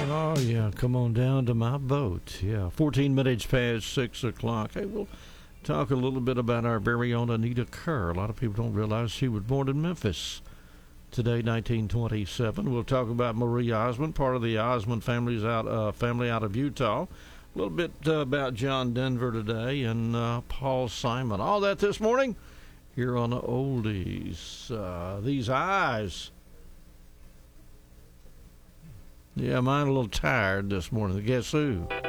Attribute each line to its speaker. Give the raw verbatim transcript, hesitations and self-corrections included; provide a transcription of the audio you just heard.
Speaker 1: Oh, yeah, come on down to my boat. Yeah, fourteen minutes past six o'clock. Hey, we'll talk a little bit about our very own Anita Kerr. A lot of people don't realize she was born in Memphis today, nineteen twenty-seven. We'll talk about Marie Osmond, part of the Osmond family's out, uh, family out of Utah. A little bit uh, about John Denver today and uh, Paul Simon. All that this morning here on the Oldies. Uh, these eyes. Yeah, mine a little tired this morning. Guess who?